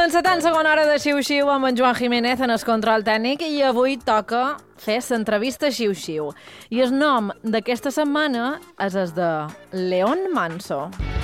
Encetant segona hora de Xiu-Xiu amb en Joan Jiménez en el control tècnic i avui toca fer l'entrevista Xiu-Xiu. I el nom d'aquesta setmana és el de León Manso.